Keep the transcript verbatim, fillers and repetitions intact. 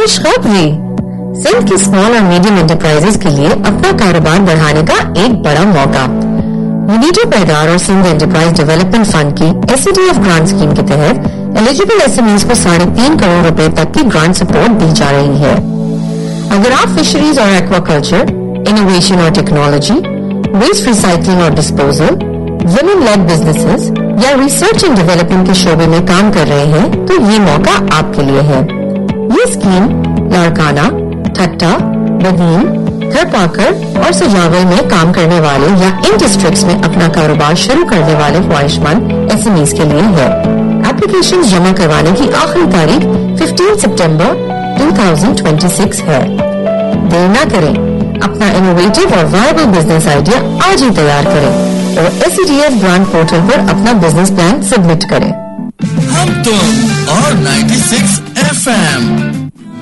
खुशखबरी, सिंध की स्मॉल और मीडियम एंटरप्राइजेस के लिए अपना कारोबार बढ़ाने का एक बड़ा मौका। यूनिटी पैदार और सिंध एंटरप्राइज डेवलपमेंट फंड की एससीडीएफ ग्रांट स्कीम के तहत एलिजिबल एसएमईज को साढ़े तीन करोड़ रुपए तक की ग्रांट सपोर्ट दी जा रही है। अगर आप फिशरीज और एक्वाकल्चर, इनोवेशन और टेक्नोलॉजी, वेस्ट रिसाइकलिंग और डिस्पोजल, वुमेन लेड बिजनेसेस या रिसर्च एंड डेवलपमेंट के शोबे में काम कर रहे हैं तो ये मौका आपके लिए है। ये स्कीम लाड़काना, ठट्टा, बनीन, थरपाकर और सजावल में काम करने वाले या इन डिस्ट्रिक्ट्स में अपना कारोबार शुरू करने वाले ख्वाहिशमंद एसएमईज के लिए है। एप्लीकेशन जमा करवाने की आखिरी तारीख पंद्रह सितंबर दो हज़ार छब्बीस है। देर ना करें, अपना इनोवेटिव और वायबल बिजनेस आइडिया आज ही तैयार करें और एससीडीएफ ग्रांट पोर्टल पर अपना बिजनेस प्लान सबमिट करें। हम तुम और नाइंटी सिक्स एफ एम